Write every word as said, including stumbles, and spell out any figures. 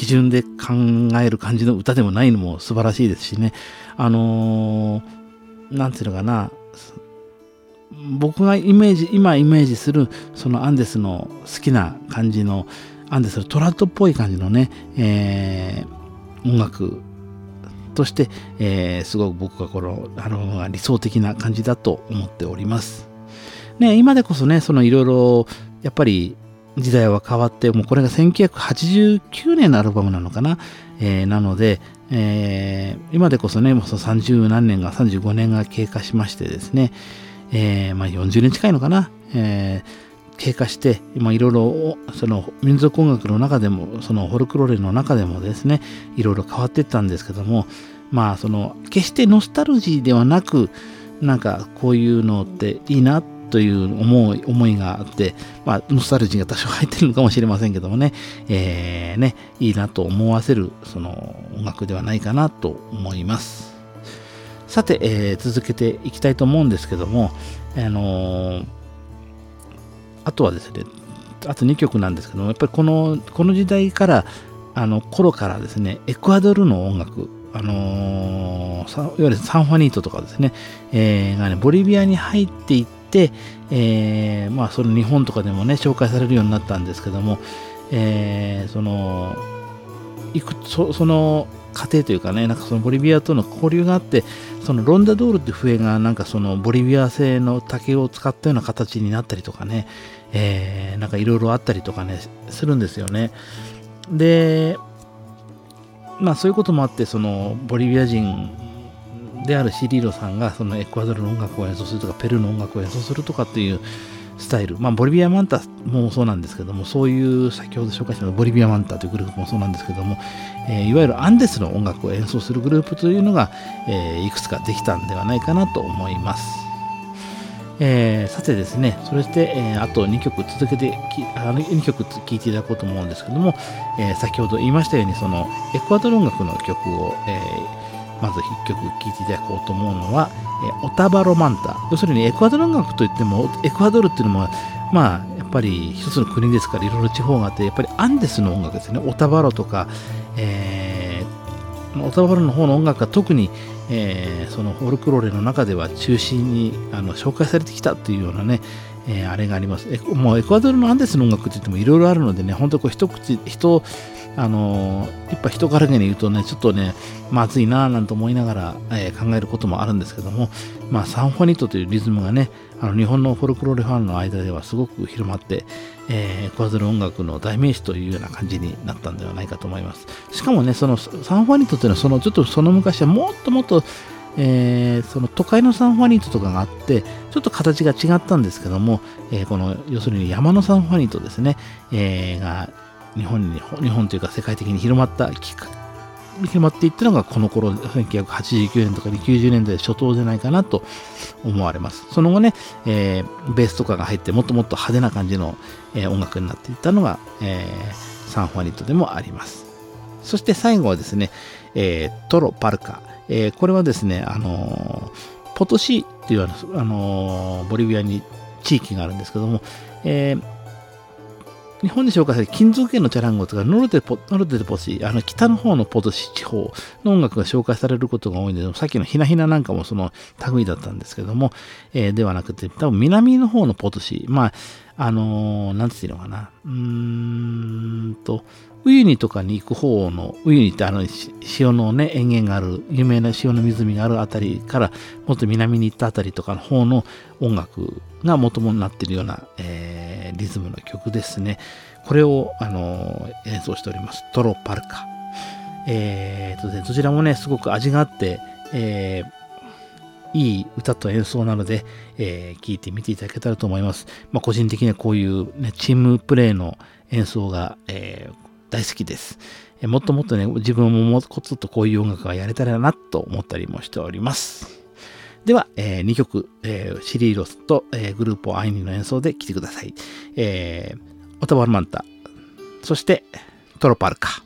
基準で考える感じの歌でもないのも素晴らしいですしね。あのー、なんていうのかな、僕がイメージ、今イメージするそのアンデスの好きな感じの、アンデスのトラットっぽい感じのね、えー、音楽として、えー、すごく僕がこのアルバムが理想的な感じだと思っております。ね、今でこそね、そのいろいろやっぱり時代は変わって、もうこれがせんきゅうひゃくはちじゅうきゅうねんのアルバムなのかな、えー、なので、えー、今でこそね、もうさんじゅう何年がさんじゅうごねんが経過しましてですね、えー、まあよんじゅうねん近いのかな、えー、経過して、今いろいろその民族音楽の中でも、そのフォルクローレの中でもですね、いろいろ変わっていったんですけども、まあその決してノスタルジーではなく、なんかこういうのっていいなという思い思いがあって、まあノスタルジーが多少入ってるのかもしれませんけどもね、えー、ねいいなと思わせるその音楽ではないかなと思います。さて、えー、続けていきたいと思うんですけども、あのー、あとはですね、あとにきょくなんですけども、やっぱりこのこの時代からあの頃からですね、エクアドルの音楽、あのー、いわゆるサンファニートとかですね、えー、がねボリビアに入っていって、えー、まあその日本とかでもね紹介されるようになったんですけども、えー、そのいくそその過程というかね、なんかそのボリビアとの交流があって、そのロンダドールって笛がなんかそのボリビア製の竹を使ったような形になったりとかね、えー、なんかいろいろあったりとかねするんですよね。で、まあそういうこともあって、そのボリビア人であるシリーロさんがそのエクアドルの音楽を演奏するとかペルーの音楽を演奏するとかっていうスタイル、まあボリビアマンタもそうなんですけども、そういう先ほど紹介したボリビアマンタというグループもそうなんですけども、えー、いわゆるアンデスの音楽を演奏するグループというのが、えー、いくつかできたんではないかなと思います。えー、さてですね、そして、えー、あとにきょく続けてきあのにきょく聴いていただこうと思うんですけども、えー、先ほど言いましたようにそのエクアドル音楽の曲を、えー、まずいっきょく聴いていただこうと思うのは、えー、オタバロマンタ。要するにエクアドル音楽といってもエクアドルっていうのもまあやっぱり一つの国ですからいろいろ地方があって、やっぱりアンデスの音楽ですね。オタバロとか、えー、オタバロの方の音楽が特にえー、そのフォルクローレの中では中心にあの紹介されてきたというようなね、えー、あれがあります。えもうエクアドルのアンデスの音楽って言ってもいろいろあるのでね、本当こう一口人あのー、やっぱ人からげに言うとね、ちょっとねまずいなぁなんて思いながら、えー、考えることもあるんですけども、まあサンファニットというリズムがね、あの日本のフォルクローレファンの間ではすごく広まって、えー、エクアドル音楽の代名詞というような感じになったんではないかと思います。しかもね、そのサンファニットというのはそのちょっとその昔はもっともっとえー、その都会のサンファニートとかがあってちょっと形が違ったんですけども、えー、この要するに山のサンファニートですね、えー、が日本に日本というか世界的に広まったきっかけ広まっていったのがこの頃せんきゅうひゃくはちじゅうきゅうねんとかきゅうじゅうねんだい初頭じゃないかなと思われます。その後ね、えー、ベースとかが入ってもっともっと派手な感じの、えー、音楽になっていったのが、えー、サンファニートでもあります。そして最後はですね、えー、トロパルカ、えー、これはですね、あのー、ポトシっていう、あのー、ボリビアに地域があるんですけども、えー、日本で紹介される金属系のチャランゴとかノルテポノルテポシ、あの北の方のポトシ地方の音楽が紹介されることが多いんですけど、さっきのひなひななんかもその類だったんですけども、えー、ではなくて多分南の方のポトシ、まああのー、なんていうのかな、うーんとウユニとかに行く方の、ウユニってあの潮のね、塩源がある、有名な潮の湖があるあたりから、もっと南に行ったあたりとかの方の音楽が元々になっているような、えー、リズムの曲ですね。これを、あのー、演奏しております。トロパルカ。えーとね、どちらもね、すごく味があって、えー、いい歌と演奏なので、えー、聴いてみていただけたらと思います。まあ、個人的にはこういう、ね、チームプレイの演奏が、えー大好きです。えもっともっとね、自分ももうちょっとこういう音楽がやれたらなと思ったりもしております。では、えー、にきょく、えー、シリーロスと、えー、グループアイニの演奏で聴いてください。えー、オタバルマンタ、そしてトロパルカ。